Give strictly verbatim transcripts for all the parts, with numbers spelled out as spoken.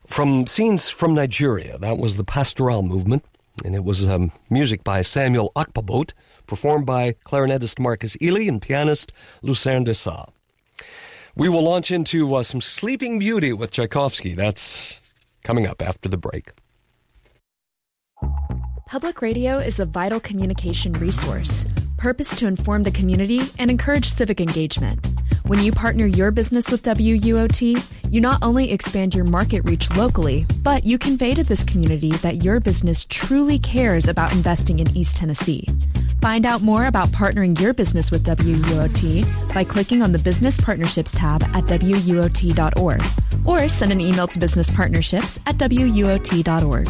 From Scenes from Nigeria, that was the Pastoral Movement, and it was um, music by Samuel Akpabot, performed by clarinetist Marcus Ely and pianist Lucerne Dessau. We will launch into uh, some Sleeping Beauty with Tchaikovsky. That's coming up after the break. Public radio is a vital communication resource, purposed to inform the community and encourage civic engagement. When you partner your business with W U O T, you not only expand your market reach locally, but you convey to this community that your business truly cares about investing in East Tennessee. Find out more about partnering your business with W U O T by clicking on the Business Partnerships tab at W U O T dot org or send an email to businesspartnerships at W U O T dot org.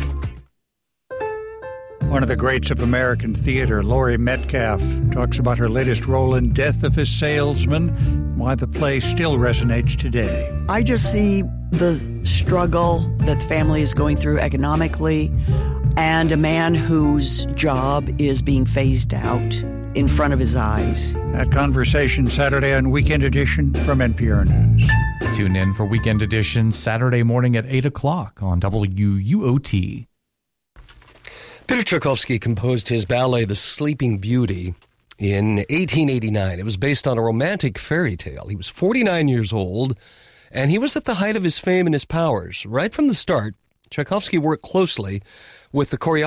One of the greats of American theater, Laurie Metcalf, talks about her latest role in Death of a Salesman, and why the play still resonates today. I just see the struggle that the family is going through economically, and a man whose job is being phased out in front of his eyes. That conversation Saturday on Weekend Edition from N P R News. Tune in for Weekend Edition Saturday morning at eight o'clock on W U O T. Peter Tchaikovsky composed his ballet The Sleeping Beauty in eighteen eighty-nine. It was based on a romantic fairy tale. He was forty-nine years old, and he was at the height of his fame and his powers. Right from the start, Tchaikovsky worked closely with the choreographer